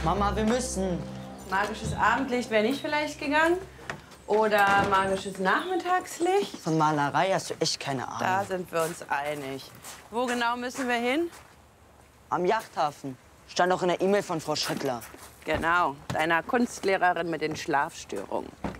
Mama, wir müssen. Magisches Abendlicht wäre nicht vielleicht gegangen? Oder magisches Nachmittagslicht? Von Malerei hast du echt keine Ahnung. Da sind wir uns einig. Wo genau müssen wir hin? Am Yachthafen. Stand auch in der E-Mail von Frau Schrittler. Genau, deiner Kunstlehrerin mit den Schlafstörungen.